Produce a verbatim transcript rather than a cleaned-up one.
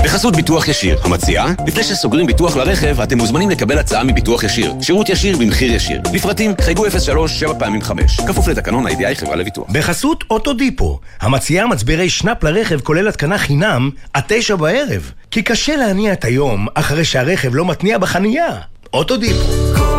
בחסות ביטוח ישיר, המציעה, לפני שסוגרים ביטוח לרכב, אתם מוזמנים לקבל הצעה מביטוח ישיר. שירות ישיר במחיר ישיר. לפרטים, חייגו אפס שלוש שבע פעמים חמש. כפוף לתקנון ה-איי די איי חברה לביטוח. בחסות אוטודיפו, המציעה מצברי שנאפ לרכב כולל התקנה חינם עד תשע בערב. כי קשה להניע את היום אחרי שהרכב לא מתניע בחנייה. אוטודיפו.